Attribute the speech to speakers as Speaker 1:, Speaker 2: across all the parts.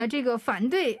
Speaker 1: 这个反对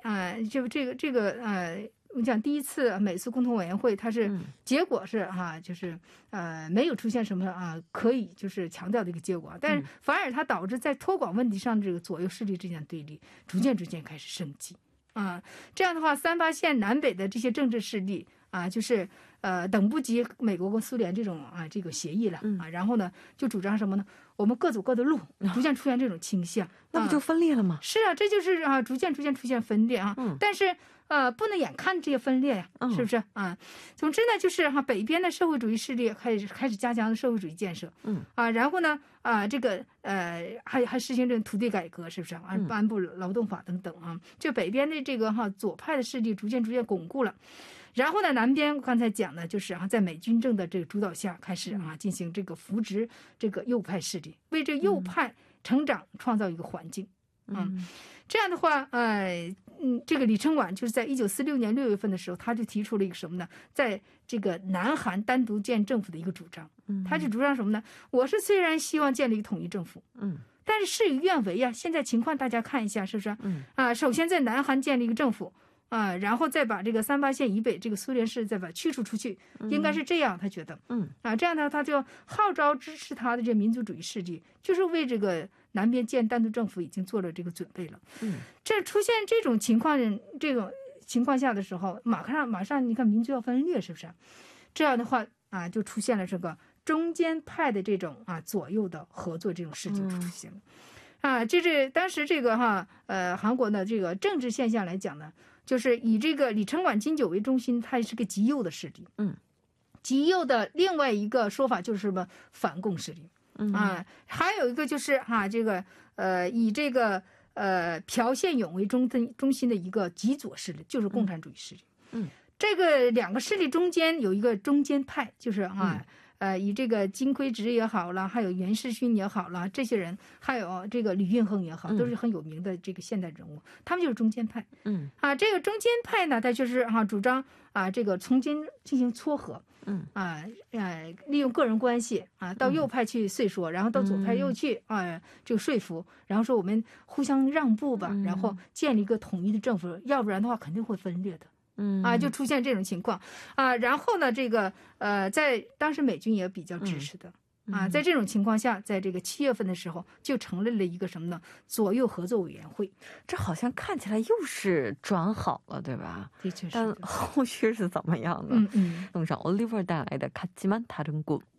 Speaker 1: 我讲第一次美苏共同委员会，它是结果是就是没有出现什么可以就是强调的一个结果，但是反而它导致在托广问题上这个左右势力之间对立逐渐开始升级这样的话，38线南北的这些政治势力就是等不及美国跟苏联这种这个协议了然后呢就主张什么呢？我们各走各的路，逐渐出现这种倾向，
Speaker 2: 那不就分裂了吗？
Speaker 1: 是这就是逐渐出现分裂但是不能眼看这些分裂呀，是不是总之呢，就是北边的社会主义势力开始加强社会主义建设然后呢这个还实行这种土地改革，是不是颁布劳动法等等这北边的这个左派的势力逐渐巩固了。然后呢，南边刚才讲的就是在美军政的这个主导下开始进行这个扶植这个右派势力，为这右派成长创造一个环境这样的话这个李承晚就是在1946年6月份的时候，他就提出了一个什么呢？在这个南韩单独建政府的一个主张他就主张什么呢？我是虽然希望建立一个统一政府但是事与愿违现在情况大家看一下，是不是首先在南韩建立一个政府然后再把这个38线以北这个苏联式再把驱除出去，应该是这样他觉得这样呢他就号召支持他的这民族主义势力，就是为这个南边建单独政府已经做了这个准备了这出现这种情况下的时候，马上你看民族要分裂，是不是这样的话就出现了这个中间派的这种左右的合作这种事情出现了这是当时这个韩国的这个政治现象来讲呢，就是以这个李承晚金九为中心，它是个极右的势力极右的另外一个说法就是什么反共势力还有一个就是这个以这个朴宪勇为中心的一个极左势力，就是共产主义势力这个两个势力中间有一个中间派，就是以这个金奎植也好了，还有袁世勋也好了，这些人还有这个李运亨也好，都是很有名的这个现代人物他们就是中间派这个中间派呢，他就是主张这个从间进行撮合利用个人关系到右派去碎说，然后到左派又去这个说服，然后说我们互相让步吧然后建立一个统一的政府，要不然的话肯定会分裂的就出现这种情况然后呢这个在当时美军也比较支持的在这种情况下，在这个7月份的时候就成立了一个什么呢？左右合作委员会。
Speaker 2: 这好像看起来又是转好了，对吧？
Speaker 1: 的确是。
Speaker 2: 但后续是怎么样呢？弄上 Oliver 带来的 같지만 다른 곳